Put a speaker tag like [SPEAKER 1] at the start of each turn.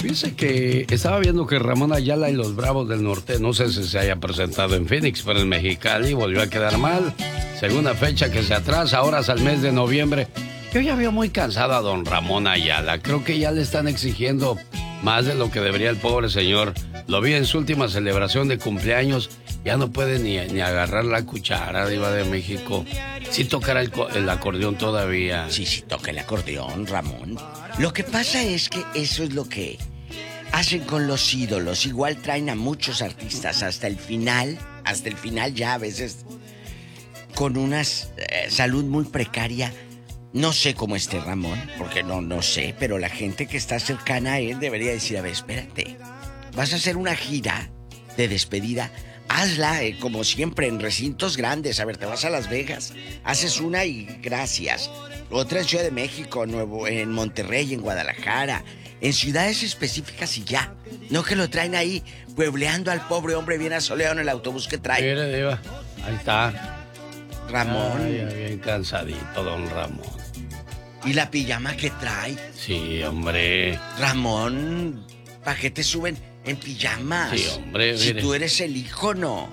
[SPEAKER 1] Fíjese que estaba viendo que Ramón Ayala y los Bravos del Norte, no sé si se haya presentado en Phoenix, pero en Mexicali volvió a quedar mal. Segunda fecha que se atrasa, ahora al mes de noviembre. Yo ya veo muy cansado a don Ramón Ayala. Creo que ya le están exigiendo más de lo que debería el pobre señor. Lo vi en su última celebración de cumpleaños. Ya no puede ni agarrar la cuchara, Diva de México. Sí tocará el acordeón todavía.
[SPEAKER 2] Sí, toca el acordeón, Ramón. Lo que pasa es que eso es lo que hacen con los ídolos. Igual traen a muchos artistas hasta el final ya a veces con una salud muy precaria. No sé cómo esté Ramón, porque no sé, pero la gente que está cercana a él debería decir, a ver, espérate, vas a hacer una gira de despedida, hazla como siempre en recintos grandes. A ver, te vas a Las Vegas, haces una y gracias. Otra en Ciudad de México, en Monterrey, en Guadalajara, en ciudades específicas y ya. No que lo traen ahí puebleando al pobre hombre bien asoleado en el autobús que trae.
[SPEAKER 1] Mire, Diva, ahí está.
[SPEAKER 2] Ramón.
[SPEAKER 1] Ay, bien cansadito, don Ramón.
[SPEAKER 2] ¿Y la pijama que trae?
[SPEAKER 1] Sí, hombre.
[SPEAKER 2] Ramón, ¿para qué te suben en pijamas?
[SPEAKER 1] Sí, hombre.
[SPEAKER 2] Si
[SPEAKER 1] mire.
[SPEAKER 2] tú eres el ícono.